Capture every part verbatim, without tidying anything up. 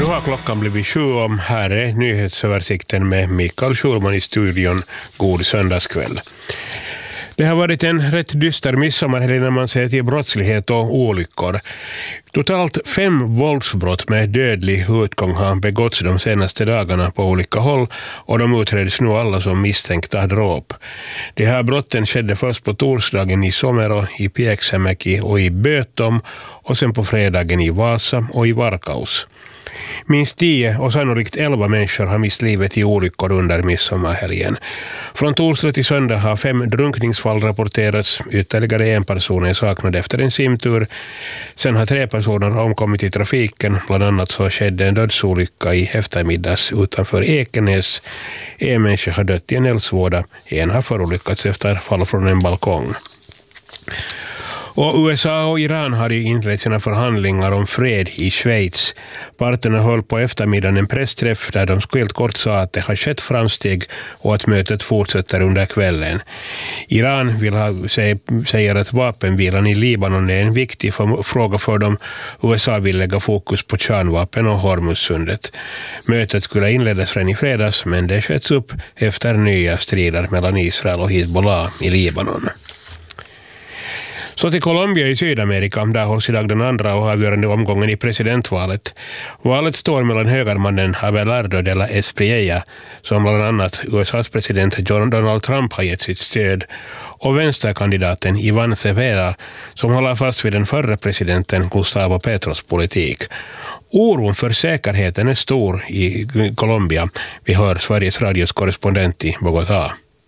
Nu har klockan blivit sju om. Här är nyhetsöversikten med Mikael Schulman i studion. God söndagskväll. Det har varit en rätt dyster midsommarhelg när man ser till brottslighet och olyckor. Totalt fem våldsbrott med dödlig utgång har begåtts de senaste dagarna på olika håll och de utreds nu alla som misstänkta dråp. De här brotten skedde först på torsdagen i Somero, i Pieksämäki och i Bötom och sen på fredagen i Vasa och i Varkaus. Minst tio och sannolikt elva människor har mist livet i olyckor under midsommarhelgen. Från torsdag till söndag har fem drunkningsfall rapporterats. Ytterligare en person är saknad efter en simtur. Sen har tre personer omkommit i trafiken. Bland annat så skedde en dödsolycka i eftermiddags utanför Ekenäs. En människa har dött i en eldsvåda. En har förolyckats efter fall från en balkong. Och U S A och Iran har ju inlett sina förhandlingar om fred i Schweiz. Parterna höll på eftermiddagen en pressträff där de helt kort sa att det har skett framsteg och att mötet fortsätter under kvällen. Iran vill ha, säger att vapenvilan i Libanon är en viktig för, fråga för dem. U S A vill lägga fokus på kärnvapen och Hormuzsundet. Mötet skulle inledas redan i fredags, men det sköts upp efter nya strider mellan Israel och Hezbollah i Libanon. Så till Colombia i Sydamerika, där hålls idag den andra och avgörande omgången i presidentvalet. Valet står mellan högermannen Abelardo de la Espriella, som bland annat U S A:s president John Donald Trump har gett sitt stöd, och vänsterkandidaten Iván Cepeda, som håller fast vid den förre presidenten Gustavo Petros politik. Oron för säkerheten är stor i Colombia. Vi hör Sveriges radios korrespondent i Bogotá.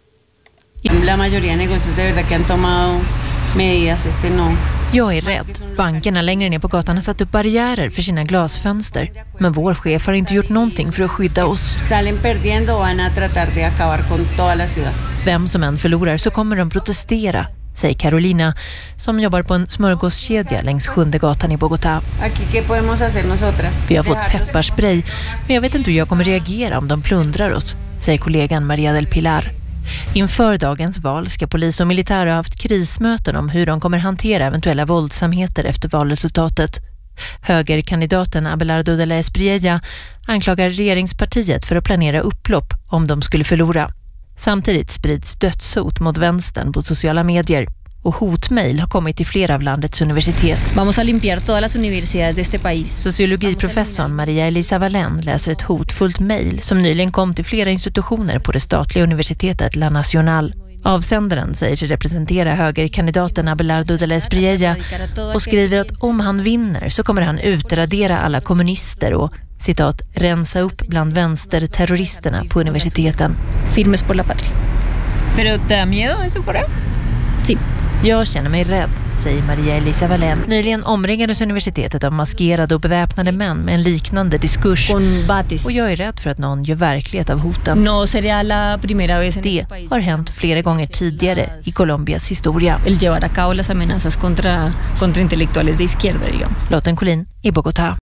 La mayoría de negocios de verdad que han tomado medidas, este no. Jag är rädd. Bankerna längre ner på gatan har satt upp barriärer för sina glasfönster. Men vår chef har inte gjort någonting för att skydda oss. Salen perdiendo och van a tratar de acabar con toda la ciudad. Vem som än förlorar så kommer de protestera, säger Carolina, som jobbar på en smörgåskedja längs Sjunde gatan i Bogotá. Aquí qué podemos hacer nosotras? Vi har fått pepparspray, men jag vet inte hur jag kommer reagera om de plundrar oss, säger kollegan Maria del Pilar. Inför dagens val ska polis och militär ha haft krismöten om hur de kommer hantera eventuella våldsamheter efter valresultatet. Högerkandidaten Abelardo de la Espriella anklagar regeringspartiet för att planera upplopp om de skulle förlora. Samtidigt sprids dödshot mot vänstern på sociala medier. Och hotmail har kommit till flera av landets universitet. Vamos a limpiar todas las universidades de este país. Sociologiprofessorn Maria Elisa Valen läser ett hotfullt mejl som nyligen kom till flera institutioner på det statliga universitetet La Nacional. Avsändaren säger sig representera högerkandidaten Abelardo de la Espriella och skriver att om han vinner så kommer han utradera alla kommunister och, citat, rensa upp bland vänsterterroristerna på universiteten. Firmes por la patria. Pero te da miedo eso, Correa? Sí. Jag känner mig rädd, säger Maria Elisa Valen. Nyligen omringades universitetet av maskerade och beväpnade män med en liknande diskurs. Combates. Och jag är rädd för att någon gör verklighet av hoten. No sería la primera vez en Det este país. har hänt flera gånger tidigare i Colombias historia. El llevar a cabo las amenazas contra, contra intelectuales de izquierda, digamos. Lotten Collin i Bogotá.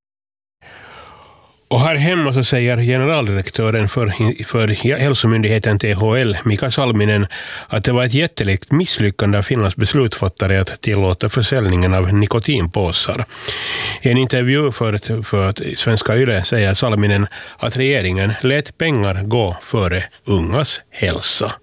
Och här hemma så säger generaldirektören för, för hälsomyndigheten T H L, Mika Salminen, att det var ett jättelikt misslyckande av Finlands beslutsfattare att tillåta försäljningen av nikotinpåsar. I en intervju för, för Svenska Yle säger Salminen att regeringen lät pengar gå före ungas hälsa.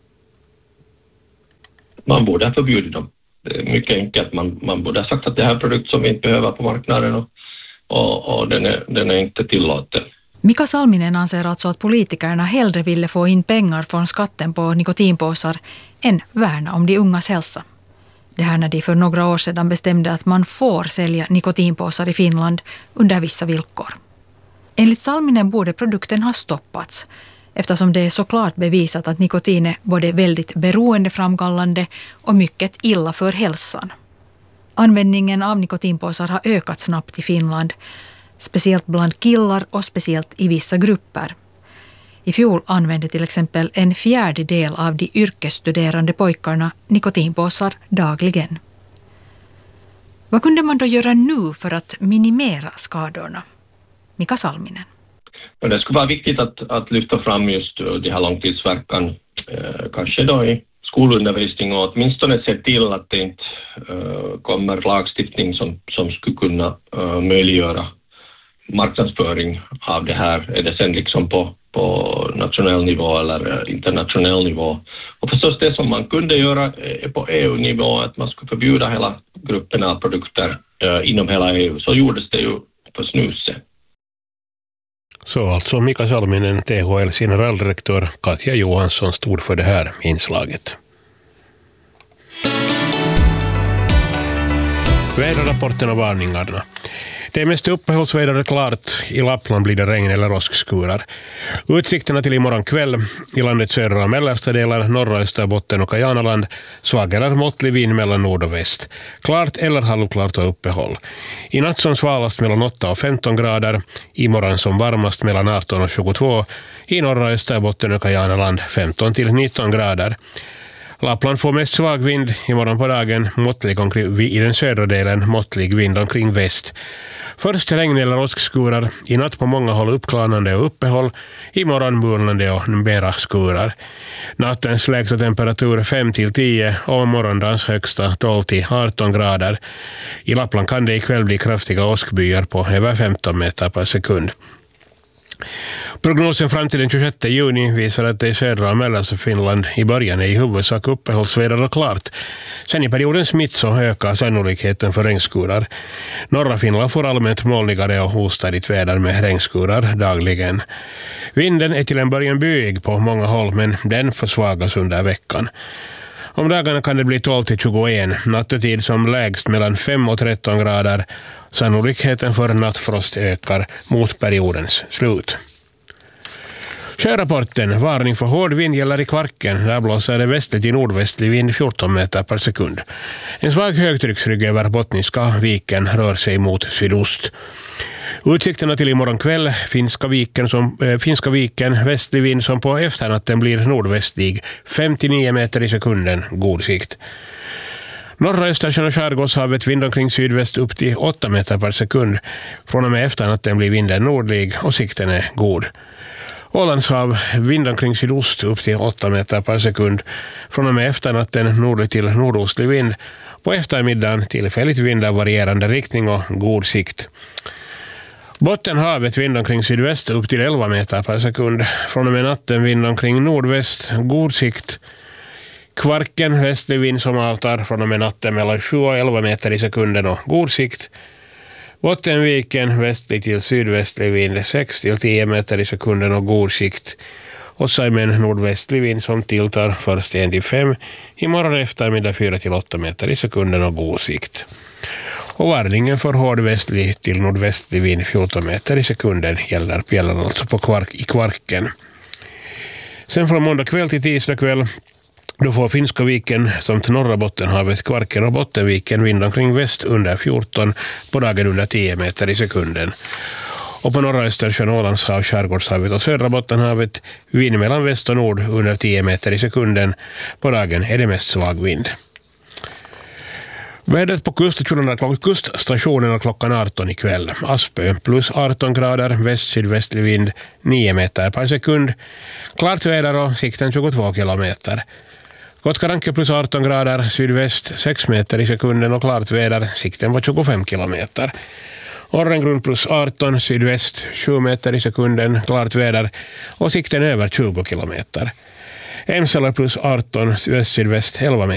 Man borde ha förbjudit dem. Det är mycket enkelt. Man, man borde ha sagt att det här är en produkt som vi inte behöver på marknaden och Och, och den, är, den är inte tillåten. Mika Salminen anser alltså att politikerna hellre ville få in pengar från skatten på nikotinpåsar än värna om de ungas hälsa. Det här när de för några år sedan bestämde att man får sälja nikotinpåsar i Finland under vissa villkor. Enligt Salminen borde produkten ha stoppats eftersom det är såklart bevisat att nikotin är både väldigt beroendeframkallande och mycket illa för hälsan. Användningen av nikotinpåsar har ökat snabbt i Finland, speciellt bland killar och speciellt i vissa grupper. I fjol använde till exempel en fjärdedel av de yrkesstuderande pojkarna nikotinpåsar dagligen. Vad kunde man då göra nu för att minimera skadorna? Mika Salminen. Det skulle vara viktigt att, att lyfta fram just det här långtidsverkan, eh, kanske då i skolundervisning och åtminstone se till att det inte uh, kommer lagstiftning som, som skulle kunna uh, möjliggöra marknadsföring av det här? Är det sen liksom på, på nationell nivå eller internationell nivå? Och förstås det som man kunde göra är på E U-nivå, att man skulle förbjuda hela gruppen av produkter eh, inom hela E U. Så gjordes det ju på snuset. Så alltså Mika Salminen, T H L:s generaldirektör, Katja Johansson stod för det här inslaget. Väderrapporten och varningarna. Det är mest uppehållsväder klart. I Lappland blir det regn eller åskskurar. Utsikterna till imorgon kväll i landets södra och mellersta delar, norra Österbotten och Kajanaland, svag eller måttlig vind mellan nord och väst. Klart eller halvklart och uppehåll. I natt som svalast mellan åtta och femton grader. Imorgon som varmast mellan arton och tjugotvå. I norra Österbotten och Kajanaland femton till nitton grader. Lappland får mest svag vind imorgon på dagen, måttlig omkring, i den södra delen måttlig vind omkring väst. Först regn eller åskskurar, i natt på många håll uppklarnande och uppehåll, imorgon mulnande och mera skurar. Nattens lägsta temperatur fem till tio och morgondagens högsta tolv till arton grader. I Lappland kan det ikväll bli kraftiga åskbyar på över femton meter per sekund. Prognosen fram till den tjugosjätte juni visar att det i södra och mellersta Finland i början är i huvudsak uppehållsväder och klart. Sen i periodens mitt så ökar sannolikheten för regnskurar. Norra Finland får allmänt molnigare och ostadigt väder med regnskurar dagligen. Vinden är till en början byig på många håll, men den försvagas under veckan. Om dagarna kan det bli tolv till tjugoett, nattetid som lägst mellan fem och tretton grader. Sannolikheten för nattfrost ökar mot periodens slut. Sjörapporten, varning för hård vind gäller i Kvarken. Där blåser det västlig till nordvästlig vind fjorton meter per sekund. En svag högtrycksrygg över Bottniska viken rör sig mot sydost. Utsikterna till imorgon kväll, Finska viken, som, äh, Finska viken, västlig vind som på efternatten blir nordvästlig, femtionio meter i sekunden, god sikt. Norra Östersjön och Skärgårdshavet vind omkring sydväst upp till åtta meter per sekund. Från och med efternatten blir vinden nordlig och sikten är god. Ålandshav vind omkring sydost upp till åtta meter per sekund. Från och med efternatten nordlig till nordostlig vind. På eftermiddagen tillfälligt vind av varierande riktning och god sikt. Bottenhavet vind omkring sydväst upp till elva meter per sekund. Från och med natten vind omkring nordväst, god sikt. Kvarken västlig vind som avtar från och med natten mellan sju och elva meter i sekunden och god sikt. Bottenviken västlig till sydvästlig vind sex till tio meter i sekunden och god sikt. Och Saimen nordvästlig vind som tilltar först en till fem, imorgon eftermiddag fyra till åtta meter i sekunden och god sikt. Och varningen för hård västlig till nordvästlig vind fjorton meter i sekunden gäller, gäller alltså på kvark, i Kvarken. Sen från måndag kväll till tisdag kväll då får Finska viken som till norra Bottenhavet, Kvarken och Bottenviken vind omkring väst under fjorton, på dagen under tio meter i sekunden. Och på norra Östersjön, Ålandshav, Skärgårdshavet och södra Bottenhavet vind mellan väst och nord under tio meter i sekunden, på dagen är det mest svag vind. Vädret på kuststationerna, kuststationerna klockan arton ikväll. Aspö plus arton grader, väst-sydvästlig vind nio meter per sekund. Klart väder och sikten tjugotvå kilometer. Kotkaranke plus arton grader, sydväst sex meter i sekunden och klart väder, sikten var tjugofem kilometer. Orrengrund plus arton, sydväst sju meter i sekunden, klart väder och sikten över tjugo kilometer. Emsala plus arton, väst-sydväst elva meter.